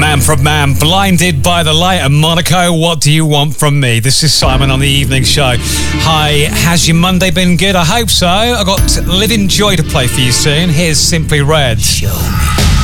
Manfred Mann, Blinded by the Light of Monaco. What do you want from me? This is Simon on the evening show. Hi, has your Monday been good? I hope so. I got Living Joy to play for you soon. Here's Simply Red. Show me.